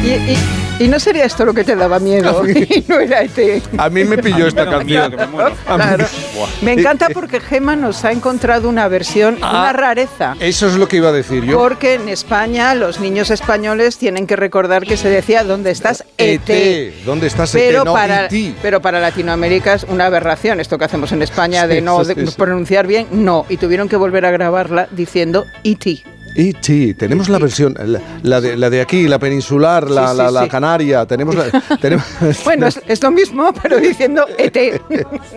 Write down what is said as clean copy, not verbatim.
Y no sería esto lo que te daba miedo, y no era ET. A mí me pilló esta canción. Claro. Me encanta porque Gemma nos ha encontrado una versión, una rareza. Eso es lo que iba a decir yo. Porque en España los niños españoles tienen que recordar que se decía ¿dónde estás? ET. ¿Dónde estás? Pero, ET, no para, pero para Latinoamérica es una aberración esto que hacemos en España de no pronunciar bien, no. Y tuvieron que volver a grabarla diciendo E.T. E.T. Tenemos la versión, la de aquí, la peninsular, la canaria. Tenemos bueno, es lo mismo, pero diciendo ET.